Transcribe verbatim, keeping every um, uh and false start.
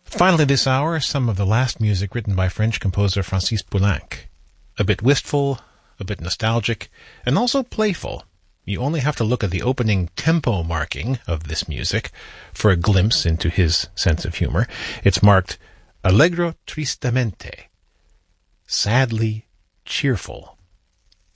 Finally this hour, some of the last music written by French composer Francis Poulenc. A bit wistful, a bit nostalgic, and also playful. You only have to look at the opening tempo marking of this music for a glimpse into his sense of humor. It's marked Allegro tristamente, sadly cheerful.